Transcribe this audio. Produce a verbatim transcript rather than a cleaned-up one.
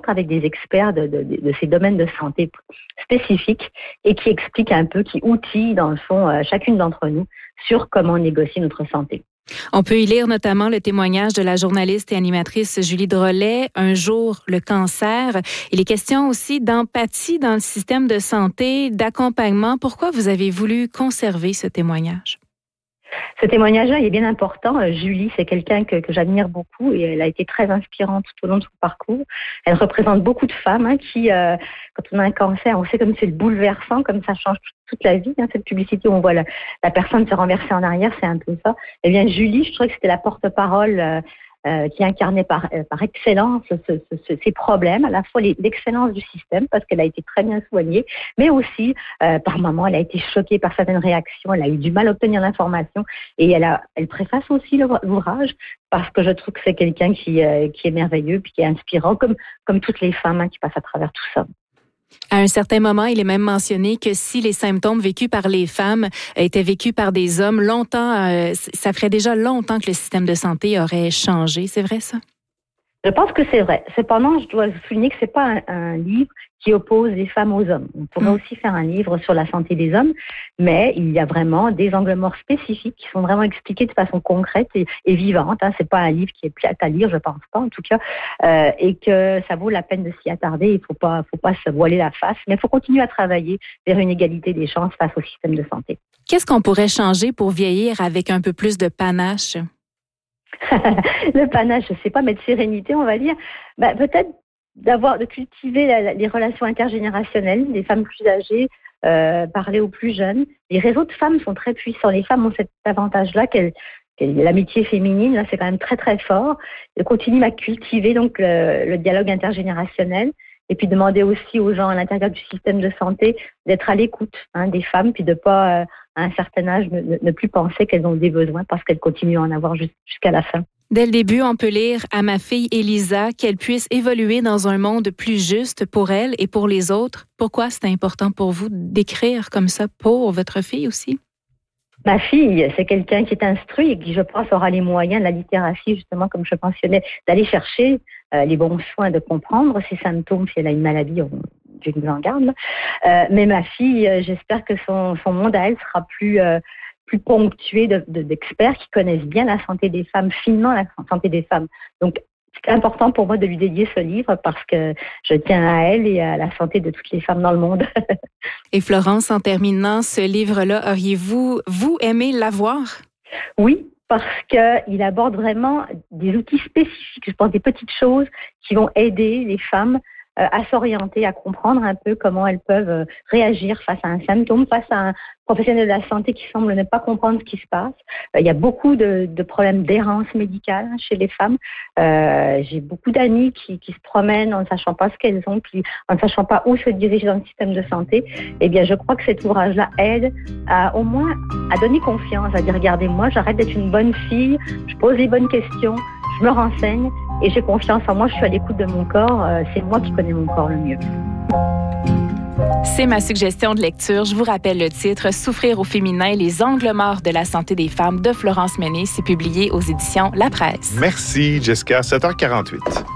rencontres avec des experts de, de, de ces domaines de santé spécifiques et qui expliquent un peu, qui outillent dans le fond euh, chacune d'entre nous sur comment négocier notre santé. On peut y lire notamment le témoignage de la journaliste et animatrice Julie Drolet, Un jour, le cancer. Il est question aussi d'empathie dans le système de santé, d'accompagnement. Pourquoi vous avez voulu conserver ce témoignage? Ce témoignage-là, il est bien important. Euh, Julie, c'est quelqu'un que, que j'admire beaucoup et elle a été très inspirante tout au long de son parcours. Elle représente beaucoup de femmes hein, qui, euh, quand on a un cancer, on sait comme c'est bouleversant, comme ça change toute, toute la vie. Hein, cette publicité où on voit la, la personne se renverser en arrière, c'est un peu ça. Eh bien, Julie, je trouvais que c'était la porte-parole euh, euh, qui incarnait par, euh, par excellence ce, ce, ce, ces problèmes, à la fois les, l'excellence du système, parce qu'elle a été très bien soignée, mais aussi, euh, par moments, elle a été choquée par certaines réactions, elle a eu du mal à obtenir l'information, et elle, a, elle préface aussi l'ouvrage, parce que je trouve que c'est quelqu'un qui, euh, qui est merveilleux, puis qui est inspirant, comme, comme toutes les femmes hein, qui passent à travers tout ça. À un certain moment, il est même mentionné que si les symptômes vécus par les femmes étaient vécus par des hommes, longtemps, euh, ça ferait déjà longtemps que le système de santé aurait changé. C'est vrai, ça? Je pense que c'est vrai. Cependant, je dois souligner que c'est pas un, un livre qui oppose les femmes aux hommes. On pourrait mmh. aussi faire un livre sur la santé des hommes, mais il y a vraiment des angles morts spécifiques qui sont vraiment expliqués de façon concrète et, et vivante. Hein. C'est pas un livre qui est plate à lire, je pense pas en tout cas, euh, et que ça vaut la peine de s'y attarder. Il faut pas, faut pas se voiler la face, mais il faut continuer à travailler vers une égalité des chances face au système de santé. Qu'est-ce qu'on pourrait changer pour vieillir avec un peu plus de panache? Le panache, je sais pas, mais de sérénité, on va dire. Bah, peut-être d'avoir, de cultiver la, la, les relations intergénérationnelles, des femmes plus âgées, euh, parler aux plus jeunes. Les réseaux de femmes sont très puissants. Les femmes ont cet avantage-là qu'elles, qu'elles, l'amitié féminine, là, c'est quand même très très fort. Elles continuent à cultiver donc le, le dialogue intergénérationnel. Et puis demander aussi aux gens à l'intérieur du système de santé d'être à l'écoute hein, des femmes, puis de pas, euh, à un certain âge, ne, ne plus penser qu'elles ont des besoins parce qu'elles continuent à en avoir jusqu'à la fin. Dès le début, on peut lire à ma fille Elisa qu'elle puisse évoluer dans un monde plus juste pour elle et pour les autres. Pourquoi c'est important pour vous d'écrire comme ça pour votre fille aussi? Ma fille, c'est quelqu'un qui est instruit et qui, je pense, aura les moyens de la littératie, justement, comme je mentionnais, d'aller chercher euh, les bons soins, de comprendre ses symptômes. Si elle a une maladie, on, Dieu nous en garde. Euh, mais ma fille, euh, j'espère que son, son monde à elle sera plus, euh, plus ponctué de, de, d'experts qui connaissent bien la santé des femmes, finement la santé des femmes. Donc, c'est important pour moi de lui dédier ce livre parce que je tiens à elle et à la santé de toutes les femmes dans le monde. Et Florence, en terminant ce livre-là, auriez-vous, vous, aimé l'avoir? Oui, parce qu'il aborde vraiment des outils spécifiques, je pense des petites choses qui vont aider les femmes euh, à s'orienter, à comprendre un peu comment elles peuvent euh, réagir face à un symptôme, face à un professionnel de la santé qui semble ne pas comprendre ce qui se passe. Euh, il y a beaucoup de, de problèmes d'errance médicale hein, chez les femmes. Euh, j'ai beaucoup d'amis qui, qui se promènent en ne sachant pas ce qu'elles ont, puis en ne sachant pas où se diriger dans le système de santé. Eh bien, je crois que cet ouvrage-là aide à, au moins à donner confiance, à dire, regardez, moi, j'arrête d'être une bonne fille, je pose les bonnes questions, je me renseigne et j'ai confiance en moi, je suis à l'écoute de mon corps. Euh, c'est moi qui connais mon corps le mieux. C'est ma suggestion de lecture. Je vous rappelle le titre « Souffrir au féminin, les angles morts de la santé des femmes » de Florence Mené. C'est publié aux éditions La Presse. Merci, Jessica. sept heures quarante-huit.